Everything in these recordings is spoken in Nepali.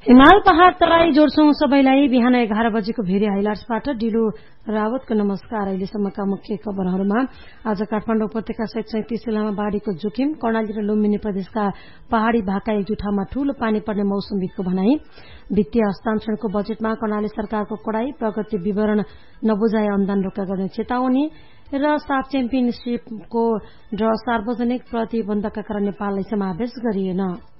हिमाल पहाड़ तराई जोड्छौं सबैलाई। बिहान 11 बजेको भेरी हाइलाइट्सबाट डिलु रावतको नमस्कार। अहिलेसम्मका मुख्य खबरहरूमा आज काठमाडौँ उपत्यका सहित 37 जिल्लामा बाढ़ीको जोखिम, कर्णाली र लुम्बिनी प्रदेशका पहाड़ी भागका एक दुई ठाउँमा ठूलो पानी पर्ने मौसमविदको भनाई। वित्तीय हस्तान्तरणको बजेटमा कर्णाली सरकारको कडाई, प्रगति विवरण नबुझाए अनुदान रोक्का गर्ने चेतावनी र साफ च्याम्पियनशीपको ड्र सार्वजनिक प्रतिबन्धका कारण नेपाललाई समावेश गरिएन।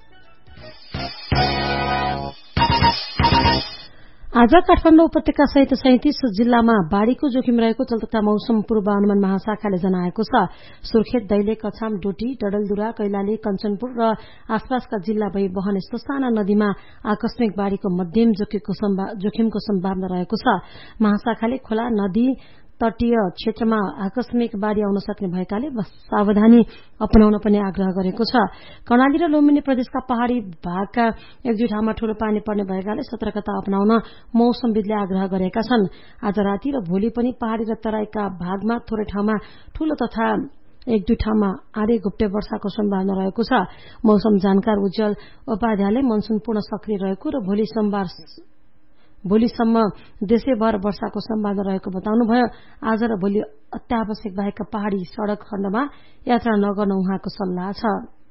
आज काठमाडौँ उपत्यका सहित 37 जिल्लामा बाढ़ीको जोखिम रहेको जलतथा मौसम पूर्वानुमान महाशाखाले जनाएको छ। सुर्खेत, दैलेख, कछाम, डोटी, डडलधुरा, कैलाली, कञ्चनपुर र आसपासका जिल्ला भई बहने यस्तो साना नदीमा आकस्मिक बाढ़ीको मध्यम जोखिमको सम्भावना रहेको छ। महाशाखाले खोला, नदी, तटीय क्षेत्रमा आकस्मिक बाढ़ी आउन सक्ने भएकाले सावधानी अपनाउन पनि आग्रह गरेको छ। कर्णाली र लुम्बिनी प्रदेशका पहाड़ी भागका एक दुई ठाउँमा ठूलो पानी पर्ने भएकाले सतर्कता अपनाउन मौसमविदले आग्रह गरेका छन्। आज राति र भोलि पनि पहाड़ी र तराईका भागमा थोरै ठाउँमा ठूलो तथा एक दुई ठाउँमा आधी घुप्टे वर्षाको सम्भावना रहेको छ। मौसम जानकार उज्जवल उपाध्यायले मनसून पूर्ण सक्रिय रहेको र भोलिसम्म देशैभर वर्षाको सम्भावना रहेको बताउनुभयो। आज र भोलि अत्यावश्यक बाहेक पहाड़ी सड़क खण्डमा यात्रा नगर्न उहाँको सल्लाह छ।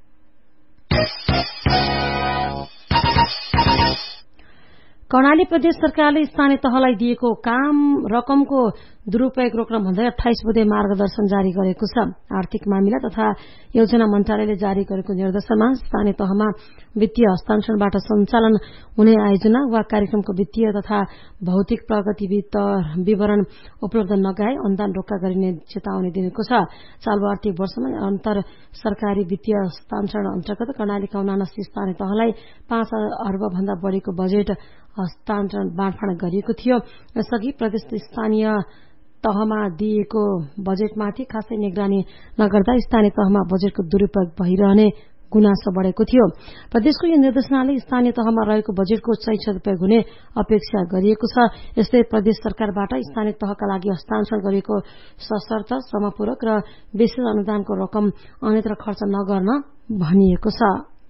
कर्णाली प्रदेश सरकारले स्थानीय तहलाई दिएको रकमको दुरूपयोग रोक्न भन्दै 28 बुँदे मार्गदर्शन जारी गरेको छ। आर्थिक मामिला तथा योजना मन्त्रालयले जारी गरेको निर्देशनमा स्थानीय तहमा वित्तीय हस्तान्तरणबाट सञ्चालन हुने आयोजना वा कार्यक्रमको वित्तीय तथा भौतिक प्रगति विवरण उपलब्ध नगराए अनुदान रोक्का गरिने चेतावनी दिएको छ। चालु आर्थिक वर्षमा अन्तर सरकारी वित्तीय हस्तान्तरण अन्तर्गत कर्णालीका 79 स्थानीय तहलाई 5 अर्ब भन्दा बढ़ीको बजेट हस्तान्तरण बाँडफाँड गरिएको थियो। यसअघि प्रदेश स्थानीय तहमा दिएको बजेटमाथि खासै निगरानी नगर्दा स्थानीय तहमा बजेटको दुरूपयोग भइरहने गुनासो बढ़ेको थियो। प्रदेशको यो निर्देशनाले स्थानीय तहमा रहेको बजेटको सही सदुपयोग हुने अपेक्षा गरिएको छ। यस्तै प्रदेश सरकारबाट स्थानीय तहका लागि हस्तान्तरण गरिएको सशर्त, समपूरक र विशेष अनुदानको रकम अन्यत्र खर्च नगर्न भनिएको छ।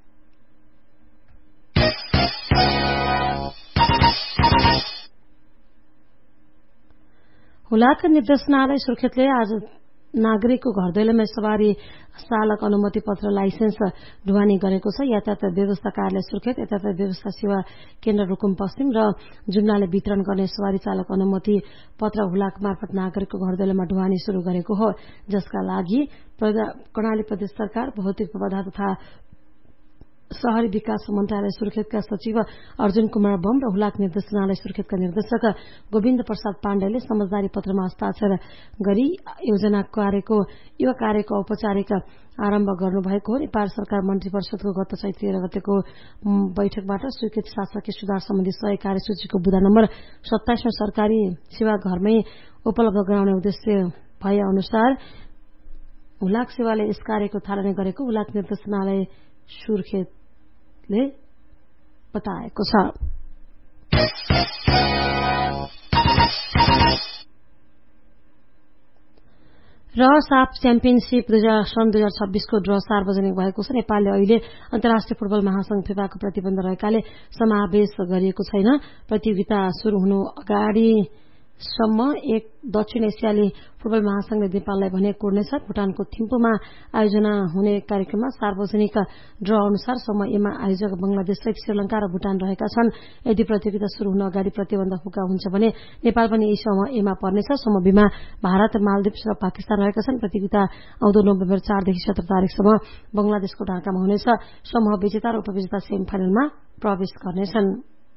हुलाक निर्देशनालय सुर्खेतले आज नागरिकको घर दैलोमा सवारी चालक अनुमति पत्र लाइसेन्स ढुवानी गरेको छ। यातायात व्यवस्था कार्यालय सुर्खेत, यातायात व्यवस्था सेवा केन्द्र रुकुम पश्चिम र जुम्लाले वितरण गर्ने सवारी चालक अनुमति पत्र हुलाक मार्फत नागरिकको घर दैलोमा ढुवानी शुरू गरेको हो, जसका लागि कर्णाली प्रदेश सरकार, भौतिक पूर्वाधार तथा शहरी विकास मन्त्रालय सुर्खेतका सचिव अर्जुन कुमार बम र हुलाक निर्देशनालय सुर्खेतका निर्देशक गोविन्द प्रसाद पाण्डेले समझदारी पत्रमा हस्ताक्षर गरी यो कार्यको औपचारिक आरम्भ गर्नुभएको हो। नेपाल सरकार मन्त्री परिषदको गत चैत्र 13 गतेको बैठकबाट स्वीकृत शासकीय सुधार सम्बन्धी 100 कार्यसूचीको बुँदा नम्बर 27 मा सरकारी सेवा घरमै उपलब्ध गराउने उद्देश्य भए अनुसार हुलाक सेवाले यस कार्यको थालनी गरेको हुलाक निर्देशनालय सुर्खेतले बताएको छ। र साफ च्याम्पियनशीप सन् 2026 को ड्र सार्वजनिक भएको छ। नेपालले अहिले अन्तर्राष्ट्रिय फुटबल महासंघ फिफाको प्रतिबन्ध रहेकाले समावेश गरिएको छैन। प्रतियोगिता शुरू हुनु अगाडिसम्म एक दक्षिण एसियाली फुटबल महासंघले नेपाललाई भने कोर्नेछ। भुटानको थिम्पूमा आयोजना हुने कार्यक्रममा सार्वजनिक ड्र अनुसार समूह एमा आयोजक बंगलादेश सहित श्रीलंका र भुटान रहेका छन्। यदि प्रतियोगिता शुरू हुन अगाडि प्रतिबन्ध हुँदा हुन्छ भने नेपाल पनि यही समूह एमा पर्नेछ। समूह बीमा भारत, मालदिप्स र पाकिस्तान रहेका छन्। प्रतियोगिता आउँदो नोभेम्बर 4 देखि 17 तारिकसम्म बंगलादेशको ढाकामा हुनेछ। समूह विजेता र उपविजेता सेमी फाइनलमा प्रवेश गर्नेछन्।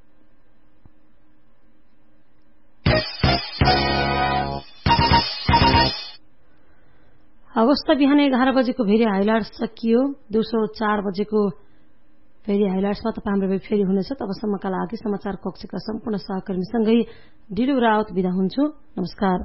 अवस्था बिहान 11 बजेको भेरी हाइलाइट्स सकियो। दिउँसो 4 बजेको भेरी हाइलाइट्समा तपाईँ हाम्रो फेरि हुनेछ। तबसम्मका लागि समाचार कक्षका सम्पूर्ण सहकर्मीसँगै डिलु रावत बिदा हुन्छु। नमस्कार।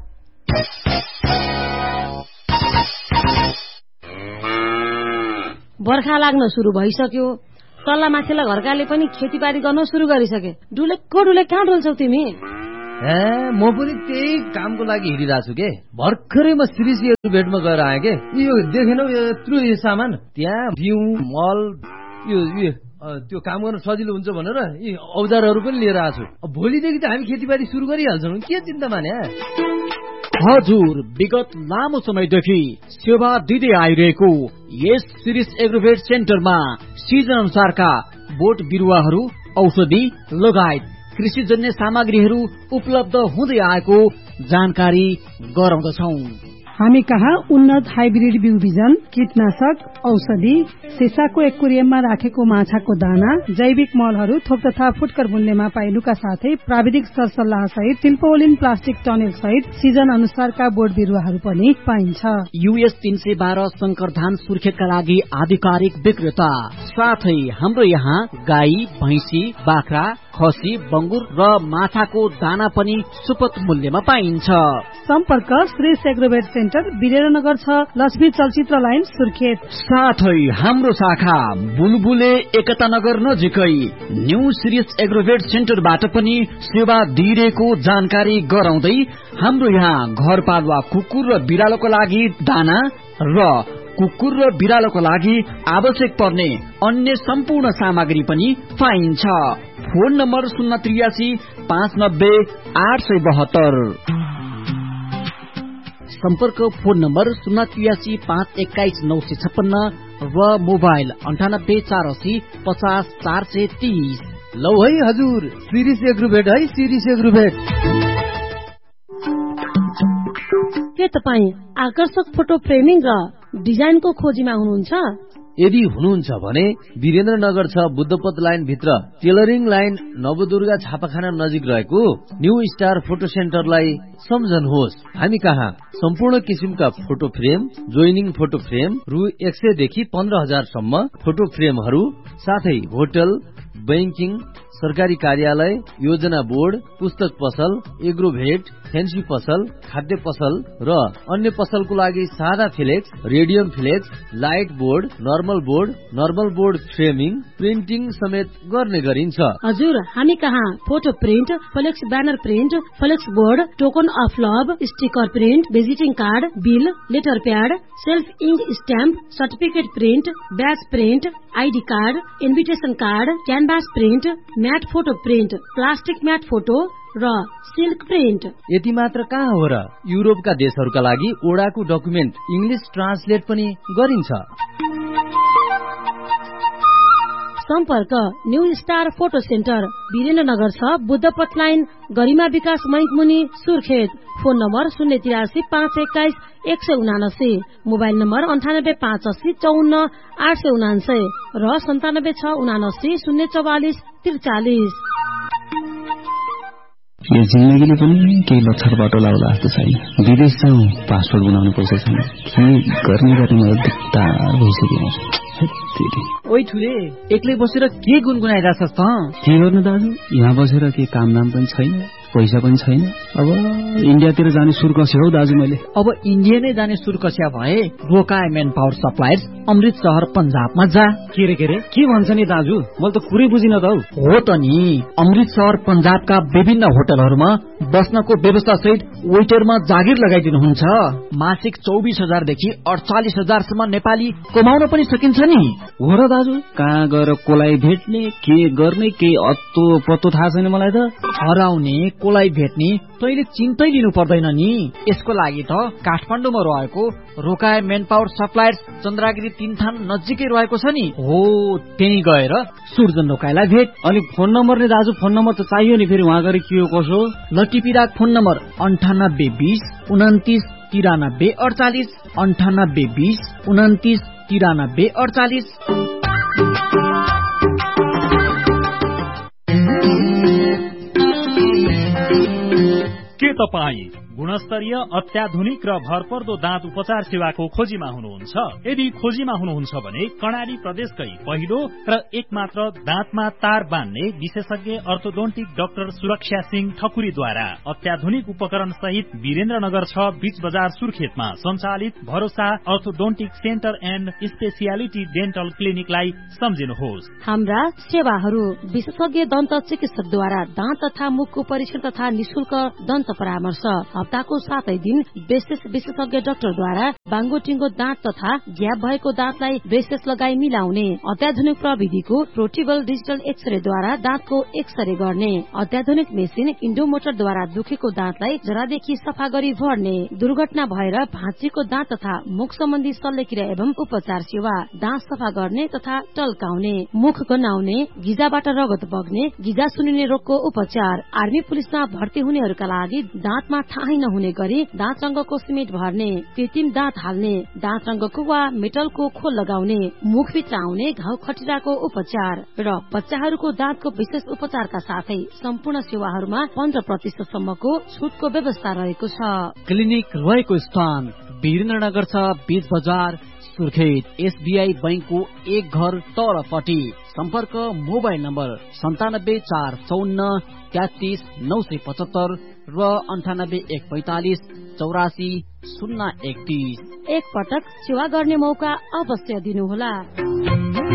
बर्खा लाग्न सुरु भइसक्यो। तल्ला माथिल्ला घरकाले पनि खेतीबारी गर्न सुरु गरिसके। डुले कहाँ डुल्छौ तिमी? म पनि त्यही कामको लागि हिँडिरहेको छु के। भर्खरै म श्रीसिंहको भेटमा गएर आएँ के। यो देखेनौ यत्रो यो सामान, त्यहाँ बिउ, मल, यो त्यो काम गर्न सजिलो हुन्छ भनेर यी औजारहरू पनि लिएर आएको छु। भोलिदेखि त हामी खेतीबारी सुरु गरिहाल्छौँ, के चिन्ता माने। हजुर, विगत लामो समयदेखि सेवा दिँदै आइरहेको यस शिरीष एग्रोभेट सेन्टरमा सिजन अनुसारका बोट बिरुवाहरू, औषधि लगायत कृषिजन्य सामग्रीहरू उपलब्ध हुँदै आएको जानकारी गराउँदछौं। हामी कहाँ उन्नत हाइब्रिड बिउ बिजन, कीटनाशक, औषधि, सिसाको एक्वेरियममा राखेको माछाको दाना, जैविक मलहरू, थोक तथा फुटकर मूल्यमा पाइनुका साथै प्राविधिक सरसल्लाह सहित टिम्पोलिन प्लास्टिक टनेल सहित सिजन अनुसारका बोट बिरुवाहरू पनि पाइन्छ। US 312 शंकर धान सुर्खेतका लागि आधिकारिक विक्रेता। साथै हाम्रो यहाँ गाई, भैंसी, बाख्रा, खसी, बंगुर र माछाको दाना पनि सुपथ मूल्यमा पाइन्छ। सम्पर्क श्री एग्रोभेट सेन्टर, वीरेन्द्रनगर 6, लक्ष्मी चलचित्र लाइन, सुर्खेत। साथै हाम्रो शाखा बुलबुले एकता नगर नजिकै न्यू शिरीष एग्रोभेट सेन्टरबाट पनि सेवा दिइरहेको जानकारी गराउँदै हाम्रो यहाँ घरपालुवा कुकुर र बिरालोको लागि दाना र कुकुर र बिरालोको लागि आवश्यक पर्ने अन्य सम्पूर्ण सामग्री पनि पाइन्छ। Phone number 083 590 872। सम्पर्क फोन नम्बर 083 521 956 र मोबाइल 98 480 50 430। लौ है हजुर, शिरीष एग्रोभेट है, शिरीष एग्रोभेट। के तपाईँ आकर्षक फोटो फ्रेमिङ र डिजाइनको खोजीमा हुनुहुन्छ? यदि हुनुहुन्छ भने वीरेन्द्रनगर 6 बुद्धपथ लाइन भित्र टेलरिङ लाइन नवदुर्गा छापाखाना नजिक रहेको न्यू स्टार फोटो सेन्टरलाई सम्झनुहोस्। हामी कहाँ सम्पूर्ण किसिमका photo frame, joining photo frame रु 100 देखि 15,000 सम्म फोटो फ्रेमहरू, साथै होटल, बैंकिङ, सरकारी कार्यालय, योजना बोर्ड, पुस्तक पसल, एग्रोभेट, फेन्सी पसल, खाद्य पसल र अन्य पसलको लागि सादा flex, radium flex, light board, normal board framing, printing समेत गर्ने गरिन्छ। हजुर, हामी कहाँ photo print, flex banner print, flex board, token of love, sticker print, visiting card, bill, letter pad, self ink stamp, certificate print, ब्याज print, ID card, invitation card, canvas print, mat photo print, plastic mat photo र सिल्क प्रिन्ट। यति मात्र कहाँ हो र, युरोपका देशहरूका लागि ओडाको डकुमेन्ट इंग्लिश ट्रान्सलेट पनि गरिन्छ। सम्पर्क new star photo centre, Birendranagar 6, बुद्धपथ line, गरिमा विकास मैकमुनि, Surkhet. Phone number 083 521 179, mobile number 98 580 54 879 र 97 679 044 43। यो जिन्दगीले पनि केही लक्षर बाटो लाउला जस्तो छैन। विदेश जाउँ, पासपोर्ट बनाउनु पैसा छैन, के गर्ने मलाई दिक्दार भइसक्यो। ओइ ठुले, एक्लै बसेर के गुनगुनाइरहेछस् त? के गर्नु दाजु, यहाँ बसेर के काम नाम पनि छैन, पैसा पनि छैन। अब इन्डियातिर जाने सुर कस्यो हौ दाजु मैले। अब इन्डिया नै जाने सुर कस्या भए रोकाए मेन पावर सप्लायर्स, अमृत शहर पंजाबमा जा। के रे के भन्छ नि दाजु, मैले त कुरै बुझिन त हौ। हो त नि, अमृत शहर पंजाबका विभिन्न होटलहरूमा बस्नको व्यवस्था सहित वेटरमा जागिर लगाइदिनुहुन्छ। मासिक 24,000 देखि 48,000 सम्म नेपाली कमाउन पनि सकिन्छ नि। हो र दाजु, कहाँ गएर कोलाई भेट्ने, के गर्ने, के अत्तो पत्तो थाहा छैन मलाई त। हराउने, कोलाई भेट्ने तैले चिन्तै लिनु पर्दैन नि। यसको लागि त काठमाडौँमा रहेको रोकाए मेन पावर सप्लायर्स चन्द्रागिरी 3 थान नजिकै रहेको छ नि। हो, त्यही गएर सुर्जन रोकाएलाई भेट। अनि फोन नम्बर नि दाजु, फोन नम्बर त चाहियो नि, फेरि वहाँ गएर के हो कसो। लटिपिराक फोन नम्बर 98 20 29 93 48, 98 20 29 93 48। के तपाईँ गुणस्तरीय, अत्याधुनिक र भरपर्दो दाँत उपचार सेवाको खोजीमा हुनुहुन्छ? यदि खोजीमा हुनुहुन्छ भने कर्णाली प्रदेशकै पहिलो र एकमात्र दाँतमा तार बान्ने विशेषज्ञ अर्थोडोन्टिक डाक्टर सुरक्षा सिंह ठकुरीद्वारा अत्याधुनिक उपकरण सहित वीरेन्द्रनगर 6 बीच बजार सुर्खेतमा सञ्चालित भरोसा orthodontic centre and speciality dental क्लिनिकलाई सम्झिनुहोस्। हाम्रा सेवाहरू विशेषज्ञ दन्त चिकित्सकद्वारा दाँत तथा मुखको परीक्षण तथा निशुल्क दन्त परामर्श, हप्ता हप्ताको 7 दिन विशेषज्ञ डाक्टरद्वारा बाङ्गोटिङ्गो दाँत तथा ग्याप भएको दाँतलाई ब्रेसेस लगाई मिलाउने, अत्याधुनिक प्रविधिको पोर्टेबल डिजिटल एक्सरेद्वारा दाँतको एक्सरे गर्ने, अत्याधुनिक मेसिन इन्डोमोटरद्वारा दुखेको दाँतलाई जरादेखि सफा गरी भर्ने, दुर्घटना भएर भाँचिएको दाँत तथा मुख सम्बन्धी शल्यक्रिया एवं उपचार सेवा, दाँत सफा गर्ने तथा टल्काउने, मुख गन्हाउने, गिजाबाट रगत बग्ने, गिजा सुनिने रोगको उपचार, आर्मी पुलिसमा भर्ती हुनेहरूका लागि दाँतमा ठाहै नहुने गरी दाँत रंगको सिमेन्ट भर्ने, कृत्रिम दाँत हाल्ने, दाँत रंगको वा मेटलको खोल लगाउने, मुखभित्र आउने घाउ खटिराको उपचार र बच्चाहरूको दाँतको विशेष उपचारका साथै सम्पूर्ण सेवाहरूमा 15% सम्मको छुटको व्यवस्था रहेको छ। क्लिनिक रहेको स्थान वीरेन्द्रनगर छ, बीच बजार, सुर्खेत। एसबीआई बैंकको एक घर तलपट्टि। सम्पर्क मोबाइल नम्बर 97 454 33 975 र 98 145 84 031। एक पटक सेवा गर्ने मौका अवश्य दिनुहोला।